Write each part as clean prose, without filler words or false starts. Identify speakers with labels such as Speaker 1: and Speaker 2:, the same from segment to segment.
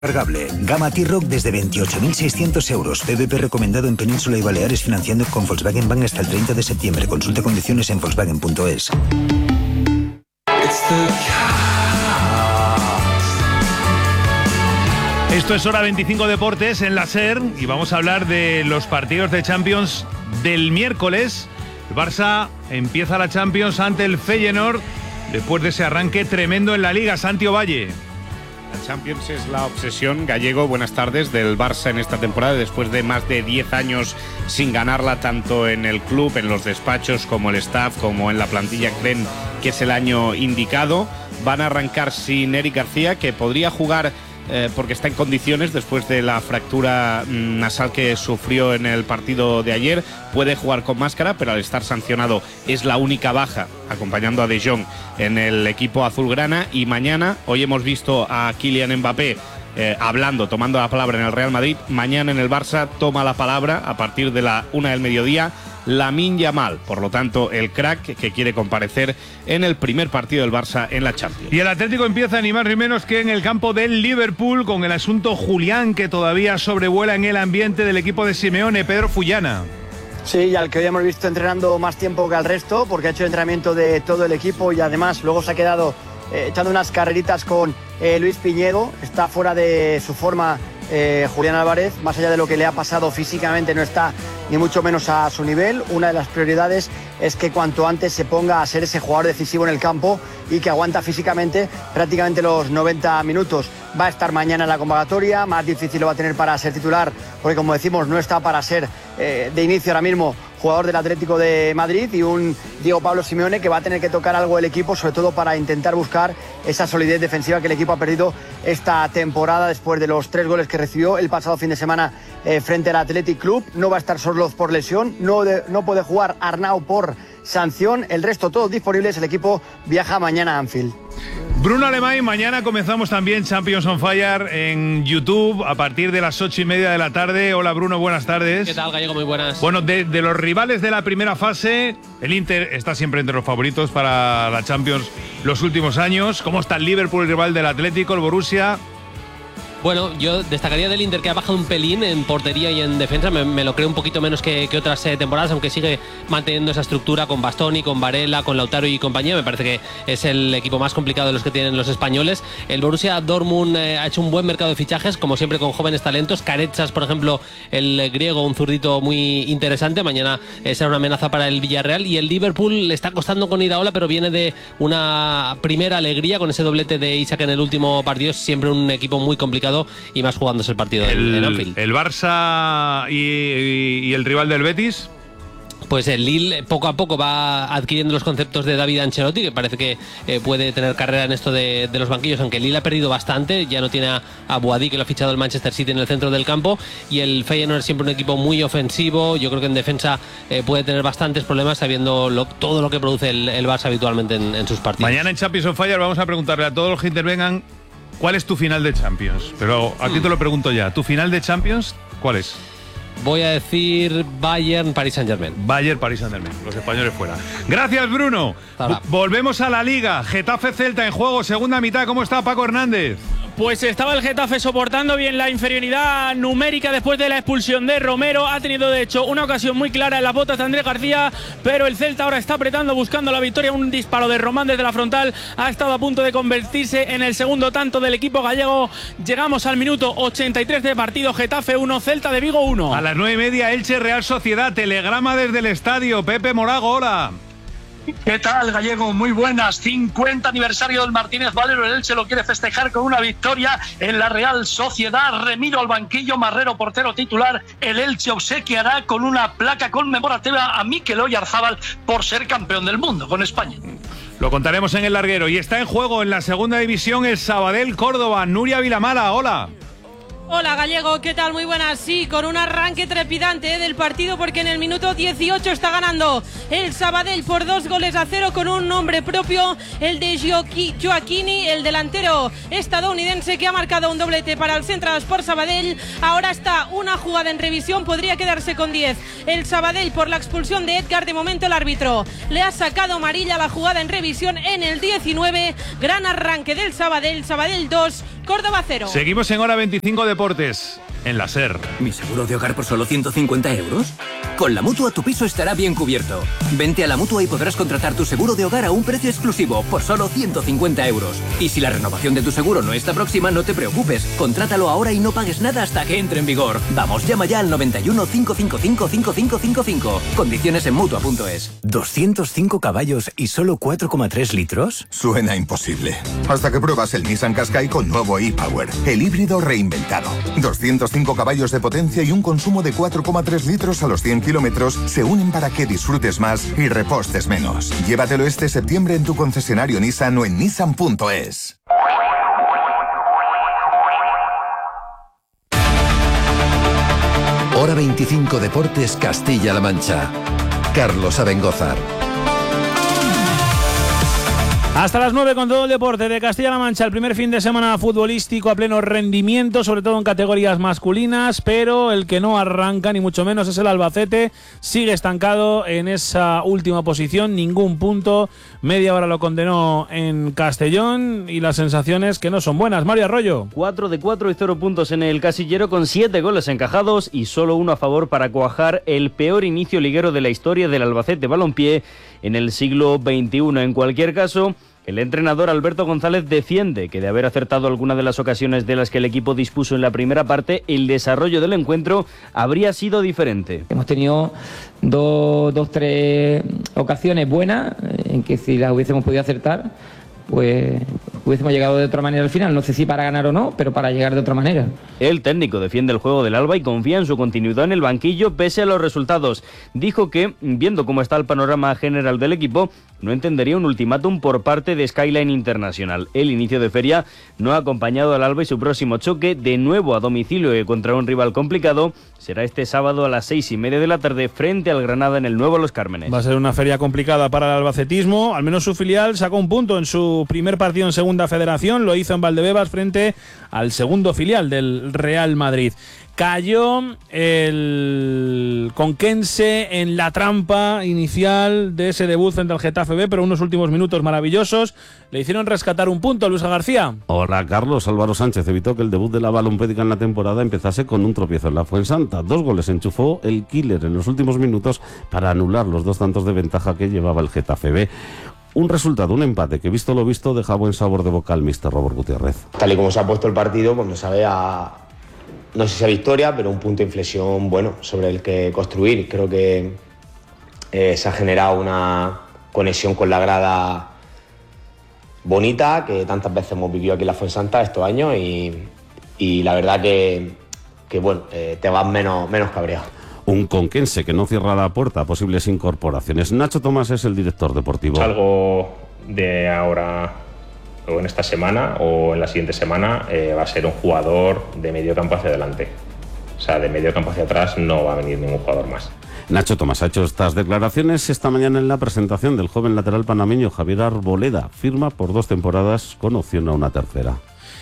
Speaker 1: Cargable. Gama T-Roc desde 28.600 euros. PVP recomendado en Península y Baleares financiando con Volkswagen Bank hasta el 30 de septiembre. Consulta condiciones en Volkswagen.es.
Speaker 2: Esto es Hora 25 Deportes en la SER y vamos a hablar de los partidos de Champions del miércoles. El Barça empieza la Champions ante el Feyenoord después de ese arranque tremendo en la Liga. Santi Ovalle.
Speaker 3: La Champions es la obsesión, Gallego, buenas tardes, del Barça en esta temporada, después de más de 10 años sin ganarla, tanto en el club, en los despachos, como el staff, como en la plantilla. Creen que es el año indicado. Van a arrancar sin Eric García, que podría jugar porque está en condiciones después de la fractura nasal que sufrió en el partido de ayer. Puede jugar con máscara, pero al estar sancionado es la única baja, acompañando a De Jong en el equipo azulgrana. Y mañana, hoy hemos visto a Kylian Mbappé hablando, tomando la palabra en el Real Madrid. Mañana en el Barça toma la palabra a partir de la 1 del mediodía Lamine Yamal, por lo tanto el crack que quiere comparecer en el primer partido del Barça en la Champions.
Speaker 2: Y el Atlético empieza ni más ni menos que en el campo del Liverpool, con el asunto Julián, que todavía sobrevuela en el ambiente del equipo de Simeone. Pedro Fullana.
Speaker 4: Sí, y al que hoy hemos visto entrenando más tiempo que al resto, porque ha hecho entrenamiento de todo el equipo y además luego se ha quedado echando unas carreritas con Luis Piñedo. Está fuera de su forma Julián Álvarez, más allá de lo que le ha pasado físicamente, no está ni mucho menos a su nivel. Una de las prioridades es que cuanto antes se ponga a ser ese jugador decisivo en el campo y que aguanta físicamente prácticamente los 90 minutos. Va a estar mañana en la convocatoria, más difícil lo va a tener para ser titular, porque como decimos, no está para ser de inicio ahora mismo jugador del Atlético de Madrid, y un Diego Pablo Simeone que va a tener que tocar algo el equipo, sobre todo para intentar buscar esa solidez defensiva que el equipo ha perdido esta temporada después de los 3 goles que recibió el pasado fin de semana frente al Athletic Club. No va a estar Sorloz por lesión, no puede jugar Arnau por sanción, el resto todos disponibles. El equipo viaja mañana a Anfield.
Speaker 2: Bruno Alemán, mañana comenzamos también Champions on Fire en YouTube a partir de las 8:30 de la tarde. Hola Bruno, buenas tardes.
Speaker 5: ¿Qué tal, Gallego? Muy buenas.
Speaker 2: Bueno, de los rivales de la primera fase, el Inter está siempre entre los favoritos para la Champions los últimos años. ¿Cómo está el Liverpool, el rival del Atlético, el Borussia?
Speaker 5: Bueno, yo destacaría del Inter, que ha bajado un pelín en portería y en defensa. Me lo creo un poquito menos que otras temporadas, aunque sigue manteniendo esa estructura con Bastoni, con Varela, con Lautaro y compañía. Me parece que es el equipo más complicado de los que tienen los españoles. El Borussia Dortmund ha hecho un buen mercado de fichajes, como siempre, con jóvenes talentos. Caretsas, por ejemplo, el griego, un zurdito muy interesante. Mañana será una amenaza para el Villarreal. Y el Liverpool le está costando con Iraola, pero viene de una primera alegría con ese doblete de Isaac en el último partido. Es siempre un equipo muy complicado, y más jugándose el partido en Anfield.
Speaker 2: ¿El Barça y el rival del Betis?
Speaker 5: Pues el Lille poco a poco va adquiriendo los conceptos de David Ancelotti, que parece que puede tener carrera en esto de los banquillos, aunque el Lille ha perdido bastante. Ya no tiene a Boadí, que lo ha fichado el Manchester City, en el centro del campo, y el Feyenoord es siempre un equipo muy ofensivo. Yo creo que en defensa puede tener bastantes problemas, sabiendo todo lo que produce el Barça habitualmente en sus partidos.
Speaker 2: Mañana en Champions on Fire vamos a preguntarle a todos los que intervengan ¿cuál es tu final de Champions? Pero a ti te lo pregunto ya. ¿Tu final de Champions cuál es?
Speaker 5: Voy a decir Bayern, Paris Saint-Germain.
Speaker 2: Bayern, Paris Saint-Germain. Los españoles fuera. Gracias, Bruno. Volvemos a la Liga. Getafe-Celta en juego, segunda mitad. ¿Cómo está Paco Hernández?
Speaker 6: Pues estaba el Getafe soportando bien la inferioridad numérica después de la expulsión de Romero. Ha tenido, de hecho, una ocasión muy clara en las botas de Andrés García, pero el Celta ahora está apretando, buscando la victoria. Un disparo de Román desde la frontal ha estado a punto de convertirse en el segundo tanto del equipo gallego. Llegamos al minuto 83 de partido. Getafe 1, Celta de Vigo 1.
Speaker 2: A las 9:30, Elche Real Sociedad. Telegrama desde el estadio. Pepe Morago, hola.
Speaker 7: ¿Qué tal, Gallego? Muy buenas. 50 aniversario del Martínez Valero. El Elche lo quiere festejar con una victoria en la Real Sociedad. Remiro al banquillo, Marrero portero titular. El Elche obsequiará con una placa conmemorativa a Mikel Oyarzábal por ser campeón del mundo con España.
Speaker 2: Lo contaremos en el larguero. Y está en juego en la segunda división el Sabadell Córdoba. Nuria Vilamala, hola.
Speaker 8: Hola, Gallego, ¿qué tal? Muy buenas. Sí, con un arranque trepidante del partido, porque en el minuto 18 está ganando el Sabadell por 2-0 con un nombre propio, el de Gioacchini, el delantero estadounidense, que ha marcado un doblete para el Central Sport Sabadell. Ahora está una jugada en revisión, podría quedarse con 10 el Sabadell por la expulsión de Edgar. De momento el árbitro le ha sacado amarilla. La jugada en revisión en el 19. Gran arranque del Sabadell. Sabadell 2, Córdoba 0.
Speaker 2: Seguimos en Hora 25 Deportes, en la SER.
Speaker 9: ¿Mi seguro de hogar por solo 150 euros? Con la Mutua tu piso estará bien cubierto. Vente a la Mutua y podrás contratar tu seguro de hogar a un precio exclusivo por solo 150 euros. Y si la renovación de tu seguro no está próxima, no te preocupes. Contrátalo ahora y no pagues nada hasta que entre en vigor. Vamos, llama ya al 91 555 5555. Condiciones en Mutua.es.
Speaker 1: 205 caballos y solo 4,3 litros.
Speaker 10: Suena imposible. Hasta que pruebas el Nissan Qashqai con nuevo e-Power, el híbrido reinventado. 205 caballos de potencia y un consumo de 4,3 litros a los 100 kilómetros se unen para que disfrutes más y repostes menos. Llévatelo este septiembre en tu concesionario Nissan o en Nissan.es.
Speaker 11: Hora 25 Deportes Castilla-La Mancha. Carlos Abengózar.
Speaker 6: Hasta las 9 con todo el deporte de Castilla-La Mancha, el primer fin de semana futbolístico a pleno rendimiento, sobre todo en categorías masculinas, pero el que no arranca ni mucho menos es el Albacete, sigue estancado en esa última posición, ningún punto, media hora lo condenó en Castellón y las sensaciones que no son buenas. Mario Arroyo.
Speaker 12: 4 de 4 y 0 puntos en el casillero con 7 goles encajados y solo uno a favor para cuajar el peor inicio liguero de la historia del Albacete Balompié en el siglo XXI. En cualquier caso, el entrenador Alberto González defiende que de haber acertado alguna de las ocasiones de las que el equipo dispuso en la primera parte, el desarrollo del encuentro habría sido diferente.
Speaker 13: Hemos tenido tres ocasiones buenas en que si las hubiésemos podido acertar, pues hubiésemos llegado de otra manera al final. No sé si para ganar o no, pero para llegar de otra manera.
Speaker 12: El técnico defiende el juego del Alba y confía en su continuidad en el banquillo pese a los resultados. Dijo que, viendo cómo está el panorama general del equipo, no entendería un ultimátum por parte de Skyline Internacional. El inicio de feria no ha acompañado al Alba y su próximo choque, de nuevo a domicilio y contra un rival complicado, será este sábado a las 6:30 de la tarde frente al Granada en el Nuevo Los Cármenes.
Speaker 6: Va a ser una feria complicada para el albacetismo. Al menos su filial sacó un punto en su primer partido en Segunda Federación. Lo hizo en Valdebebas frente al segundo filial del Real Madrid. Cayó el conquense en la trampa inicial de ese debut frente al Getafe B, pero unos últimos minutos maravillosos le hicieron rescatar un punto. Luis García.
Speaker 14: Hola Carlos, Álvaro Sánchez evitó que el debut de la Balompédica en la temporada empezase con un tropiezo en la Fuensanta. 2 goles enchufó el Killer en los últimos minutos para anular los 2 tantos de ventaja que llevaba el Getafe B. Un resultado, un empate que visto lo visto deja buen sabor de boca al míster Robert Gutiérrez.
Speaker 15: Tal y como se ha puesto el partido, pues no sabe a, no sé si a victoria, pero un punto de inflexión bueno sobre el que construir. Creo que se ha generado una conexión con la grada bonita que tantas veces hemos vivido aquí en la Fuensanta estos años y la verdad que bueno, te vas menos cabreado.
Speaker 14: Un conquense que no cierra la puerta a posibles incorporaciones. Nacho Tomás es el director deportivo.
Speaker 16: Algo de ahora o en esta semana o en la siguiente semana va a ser un jugador de medio campo hacia adelante. O sea, de medio campo hacia atrás no va a venir ningún jugador más.
Speaker 14: Nacho Tomás ha hecho estas declaraciones esta mañana en la presentación del joven lateral panameño Javier Arboleda. Firma por 2 temporadas con opción a una tercera.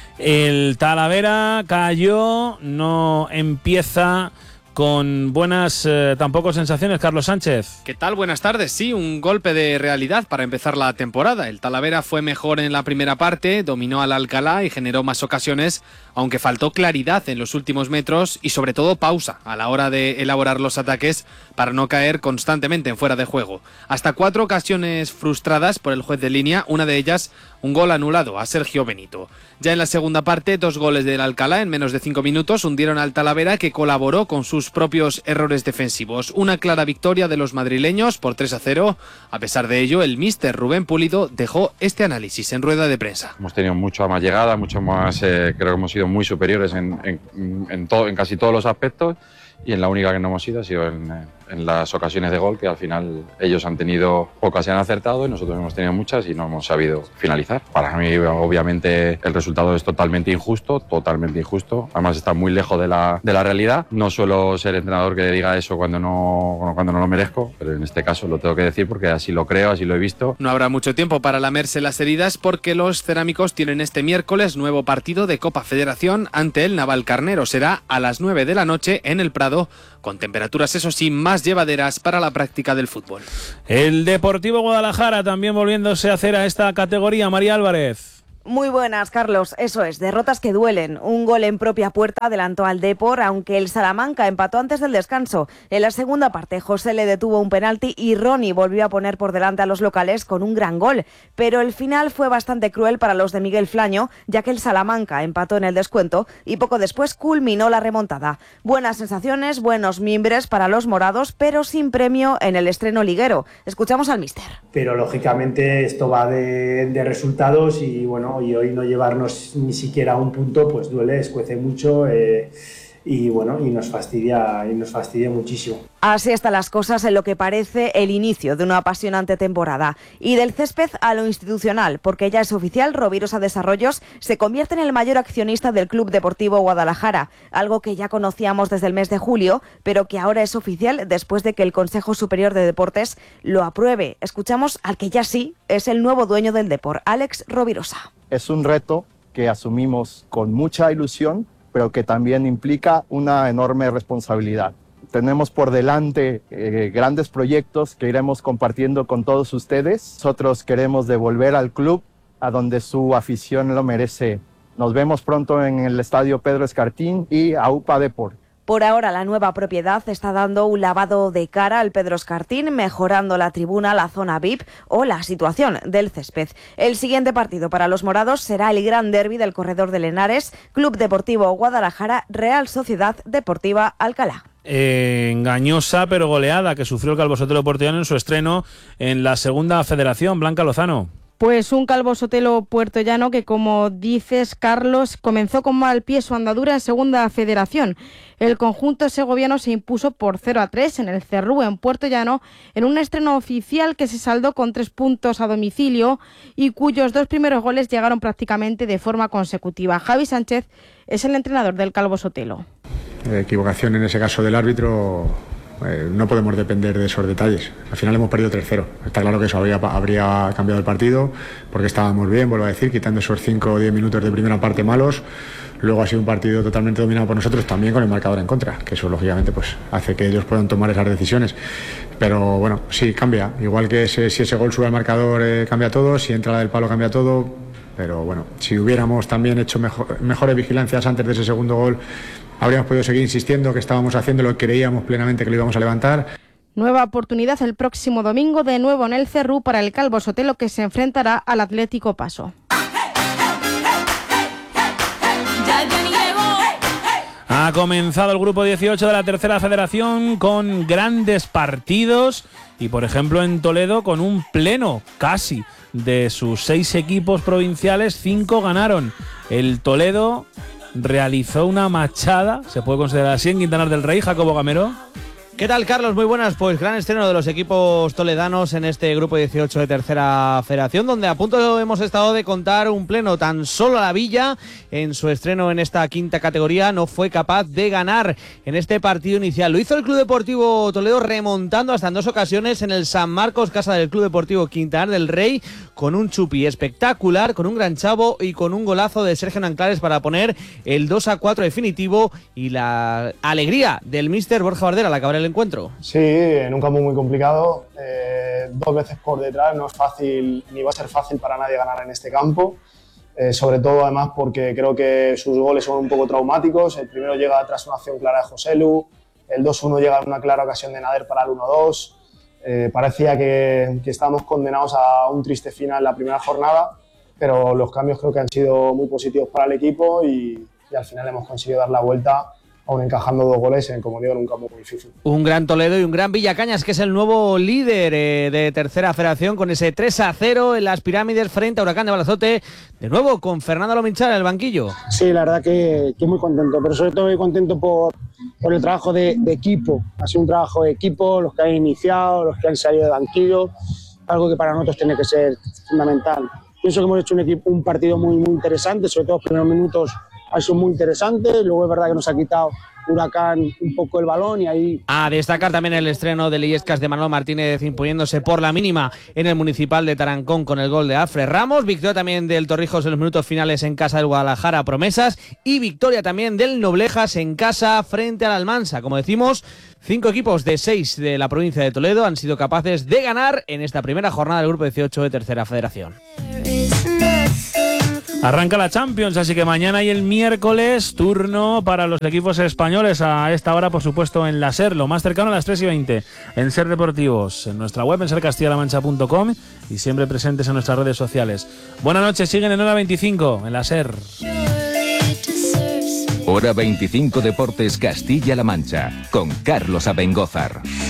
Speaker 6: El Talavera cayó, no empieza con buenas tampoco sensaciones. Carlos Sánchez.
Speaker 17: ¿Qué tal? Buenas tardes. Sí, un golpe de realidad para empezar la temporada. El Talavera fue mejor en la primera parte, dominó al Alcalá y generó más ocasiones, aunque faltó claridad en los últimos metros y sobre todo pausa a la hora de elaborar los ataques para no caer constantemente en fuera de juego. Hasta 4 ocasiones frustradas por el juez de línea, una de ellas un gol anulado a Sergio Benito. Ya en la segunda parte, 2 goles del Alcalá en menos de 5 minutos hundieron al Talavera, que colaboró con sus propios errores defensivos. Una clara victoria de los madrileños por 3-0. A pesar de ello, el míster Rubén Pulido dejó este análisis en rueda de prensa.
Speaker 18: Hemos tenido mucha más llegada, mucho más, creo que hemos sido muy superiores en casi todos los aspectos, y en la única que no hemos ido ha sido en las ocasiones de gol, que al final ellos han tenido pocas y han acertado y nosotros hemos tenido muchas y no hemos sabido finalizar. Para mí, obviamente, el resultado es totalmente injusto. Además está muy lejos de la realidad. No suelo ser entrenador que diga eso cuando no lo merezco, pero en este caso lo tengo que decir porque así lo creo, así lo he visto.
Speaker 17: No habrá mucho tiempo para lamerse las heridas porque los cerámicos tienen este miércoles nuevo partido de Copa Federación ante el Navalcarnero. Será a las 9 de la noche en el Prado, con temperaturas, eso sí, más llevaderas para la práctica del fútbol.
Speaker 6: El Deportivo Guadalajara también volviéndose a hacer a esta categoría. María Álvarez.
Speaker 19: Muy buenas, Carlos. Eso es, derrotas que duelen. Un gol en propia puerta adelantó al Depor, aunque el Salamanca empató antes del descanso. En la segunda parte, José le detuvo un penalti y Ronnie volvió a poner por delante a los locales con un gran gol. Pero el final fue bastante cruel para los de Miguel Flaño, ya que el Salamanca empató en el descuento y poco después culminó la remontada. Buenas sensaciones, buenos mimbres para los morados, pero sin premio en el estreno liguero. Escuchamos al míster.
Speaker 20: Pero lógicamente esto va de resultados y bueno, y hoy no llevarnos ni siquiera un punto pues duele, escuece mucho y bueno, y nos fastidia muchísimo.
Speaker 19: Así están las cosas en lo que parece el inicio de una apasionante temporada. Y del césped a lo institucional, porque ya es oficial, Rovirosa Desarrollos se convierte en el mayor accionista del Club Deportivo Guadalajara, algo que ya conocíamos desde el mes de julio, pero que ahora es oficial después de que el Consejo Superior de Deportes lo apruebe. Escuchamos al que ya sí es el nuevo dueño del Depor, Alex Rovirosa.
Speaker 21: Es un reto que asumimos con mucha ilusión, pero que también implica una enorme responsabilidad. Tenemos por delante grandes proyectos que iremos compartiendo con todos ustedes. Nosotros queremos devolver al club a donde su afición lo merece. Nos vemos pronto en el Estadio Pedro Escartín y AUPA Depor.
Speaker 19: Por ahora, la nueva propiedad está dando un lavado de cara al Pedro Escartín, mejorando la tribuna, la zona VIP o la situación del césped. El siguiente partido para los morados será el gran derbi del Corredor de Henares, Club Deportivo Guadalajara, Real Sociedad Deportiva Alcalá.
Speaker 6: Engañosa pero goleada que sufrió el Calvo Sotelo Puertollano en su estreno en la Segunda Federación. Blanca Lozano.
Speaker 8: Pues un Calvo Sotelo Puertollano que, como dices, Carlos, comenzó con mal pie su andadura en Segunda Federación. El conjunto segoviano se impuso por 0-3 en el Cerrú, en Puertollano, en un estreno oficial que se saldó con 3 puntos a domicilio y cuyos 2 primeros goles llegaron prácticamente de forma consecutiva. Javi Sánchez es el entrenador del Calvo Sotelo.
Speaker 22: Equivocación en ese caso del árbitro. No podemos depender de esos detalles. Al final hemos perdido 3-0. Está claro que eso habría cambiado el partido porque estábamos bien, vuelvo a decir, quitando esos 5 o 10 minutos de primera parte malos. Luego ha sido un partido totalmente dominado por nosotros, también con el marcador en contra, que eso lógicamente pues hace que ellos puedan tomar esas decisiones. Pero bueno, sí, cambia. Igual que si ese gol sube al marcador cambia todo, si entra la del palo cambia todo. Pero bueno, si hubiéramos también hecho mejores vigilancias antes de ese segundo gol, habríamos podido seguir insistiendo que estábamos haciendo lo que creíamos plenamente que lo íbamos a levantar.
Speaker 8: Nueva oportunidad el próximo domingo, de nuevo en el Cerrú, para el Calvo Sotelo, que se enfrentará al Atlético Paso.
Speaker 6: Ha comenzado el grupo 18 de la Tercera Federación con grandes partidos y, por ejemplo, en Toledo con un pleno casi de sus 6 equipos provinciales, 5 ganaron. El Toledo realizó una machada, se puede considerar así, en Quintanar del Rey. Jacobo Gamero.
Speaker 23: ¿Qué tal, Carlos? Muy buenas. Pues gran estreno de los equipos toledanos en este grupo 18 de Tercera Federación, donde a punto hemos estado de contar un pleno. Tan solo la Villa, en su estreno en esta quinta categoría, no fue capaz de ganar en este partido inicial. Lo hizo el Club Deportivo Toledo, remontando hasta en 2 ocasiones en el San Marcos, casa del Club Deportivo Quintanar del Rey, con un chupi espectacular, con un gran chavo y con un golazo de Sergio Nanclares para poner el 2-4 definitivo, y la alegría del míster Borja Bardera al acabar el encuentro.
Speaker 24: Sí, en un campo muy complicado, 2 veces por detrás, no es fácil, ni va a ser fácil para nadie ganar en este campo, sobre todo además porque creo que sus goles son un poco traumáticos. El primero llega tras una acción clara de Joselu, el 2-1 llega en una clara ocasión de Nader para el 1-2. Parecía que estábamos condenados a un triste final la primera jornada, pero los cambios creo que han sido muy positivos para el equipo y al final hemos conseguido dar la vuelta, aún encajando 2 goles, como digo, en un campo muy difícil.
Speaker 23: Un gran Toledo y un gran Villacañas, que es el nuevo líder de Tercera Federación, con ese 3-0 en las Pirámides frente a Huracán de Balazote, de nuevo con Fernando Lominchar en el banquillo.
Speaker 25: Sí, la verdad que muy contento, pero sobre todo muy contento por el trabajo de equipo. Ha sido un trabajo de equipo, los que han iniciado, los que han salido de banquillo, algo que para nosotros tiene que ser fundamental. Pienso que hemos hecho un partido muy interesante, sobre todo los primeros minutos ha sido muy interesante. Luego es verdad que nos ha quitado Huracán un poco el balón y ahí... A destacar también el estreno de Illescas de Manuel Martínez, imponiéndose por la mínima en el Municipal de Tarancón con el gol de Alfred Ramos. Victoria también del Torrijos en los minutos finales en casa del Guadalajara Promesas, y victoria también del Noblejas en casa frente al Almansa. Como decimos, 5 equipos de 6 de la provincia de Toledo han sido capaces de ganar en esta primera jornada del grupo 18 de Tercera Federación.
Speaker 2: Arranca la Champions, así que mañana y el miércoles turno para los equipos españoles a esta hora, por supuesto, en la SER, lo más cercano a las 3:20, en SER Deportivos, en nuestra web, en sercastillalamancha.com y siempre presentes en nuestras redes sociales. Buenas noches, siguen en hora 25 en la SER.
Speaker 3: Hora 25 Deportes Castilla-La Mancha, con Carlos Abengózar.